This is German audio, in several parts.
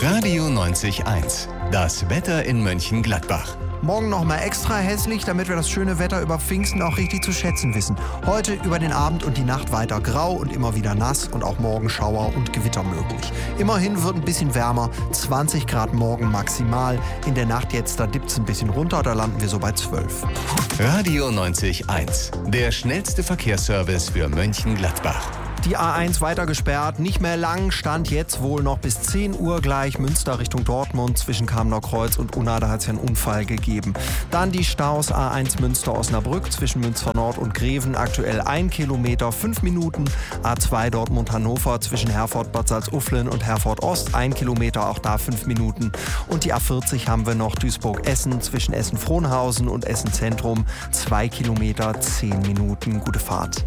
Radio 90.1. Das Wetter in Mönchengladbach. Morgen nochmal extra hässlich, damit wir das schöne Wetter über Pfingsten auch richtig zu schätzen wissen. Heute über den Abend und die Nacht weiter grau und immer wieder nass und auch morgen Schauer und Gewitter möglich. Immerhin wird ein bisschen wärmer, 20 Grad morgen maximal. In der Nacht jetzt, da dippt es ein bisschen runter, da landen wir so bei 12. Radio 90.1. Der schnellste Verkehrsservice für Mönchengladbach. Die A1 weiter gesperrt, nicht mehr lang, stand jetzt wohl noch bis 10 Uhr gleich Münster Richtung Dortmund zwischen Kamener Kreuz und Unna, da hat es ja einen Unfall gegeben. Dann die Staus A1 Münster-Osnabrück zwischen Münster Nord und Greven, aktuell 1 Kilometer, 5 Minuten. A2 Dortmund-Hannover zwischen Herford-Bad Salzuflen und Herford-Ost, 1 Kilometer, auch da 5 Minuten. Und die A40 haben wir noch Duisburg-Essen zwischen Essen-Frohnhausen und Essen-Zentrum, 2 Kilometer, 10 Minuten. Gute Fahrt.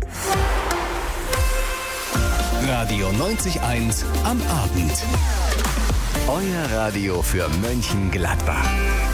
Radio 90.1 am Abend. Euer Radio für Mönchengladbach.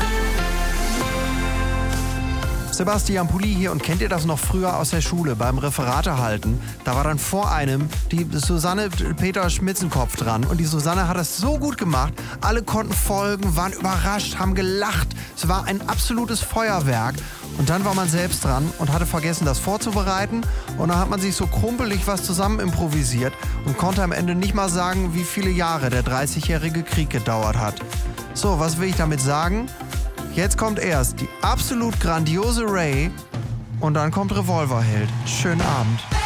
Sebastian Pulli hier, und kennt ihr das noch früher aus der Schule beim Referate halten? Da war dann vor einem die Susanne Peter Schmitzenkopf dran, und die Susanne hat das so gut gemacht. Alle konnten folgen, waren überrascht, haben gelacht. Es war ein absolutes Feuerwerk. Und dann war man selbst dran und hatte vergessen, das vorzubereiten. Und dann hat man sich so krumpelig was zusammen improvisiert und konnte am Ende nicht mal sagen, wie viele Jahre der 30-jährige Krieg gedauert hat. So, was will ich damit sagen? Jetzt kommt erst die absolut grandiose Ray und dann kommt Revolverheld. Schönen Abend.